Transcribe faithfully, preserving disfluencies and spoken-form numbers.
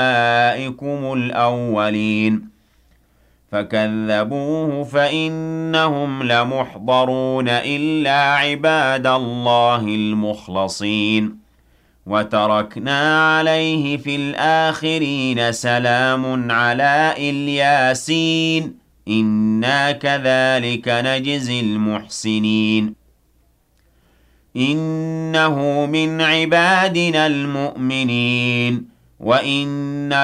أُولَٰئِكُمُ الْأَوَّلِينَ فَكَذَّبُوهُ فَإِنَّهُمْ لَمُحْضَرُونَ إِلَّا عِبَادَ اللَّهِ الْمُخْلَصِينَ وَتَرَكْنَا عَلَيْهِ فِي الْآخِرِينَ سَلَامٌ عَلَىٰ إِلْ يَاسِينَ إِنَّا كَذَٰلِكَ نَجْزِي الْمُحْسِنِينَ إِنَّهُ مِنْ عِبَادِنَا الْمُؤْمِنِينَ وَإِنَّ